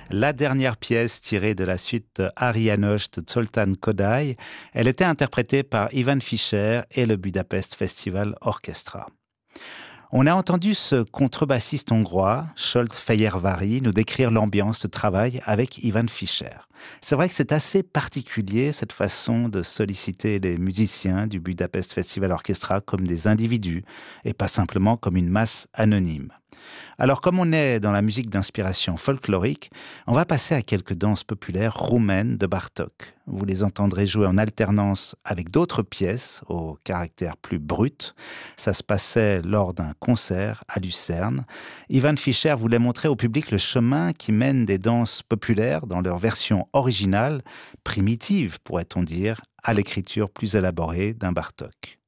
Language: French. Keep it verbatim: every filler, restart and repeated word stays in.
la dernière pièce tirée de la suite Ari János de Zoltán Kodály. Elle était interprétée par Ivan Fischer et le Budapest Festival Orchestra. On a entendu ce contrebassiste hongrois, Zsolt Fehérváry, nous décrire l'ambiance de travail avec Ivan Fischer. C'est vrai que c'est assez particulier, cette façon de solliciter les musiciens du Budapest Festival Orchestra comme des individus et pas simplement comme une masse anonyme. Alors, comme on est dans la musique d'inspiration folklorique, on va passer à quelques danses populaires roumaines de Bartók. Vous les entendrez jouer en alternance avec d'autres pièces au caractère plus brut. Ça se passait lors d'un concert à Lucerne. Ivan Fischer voulait montrer au public le chemin qui mène des danses populaires dans leur version originale, primitive pourrait-on dire, à l'écriture plus élaborée d'un Bartók.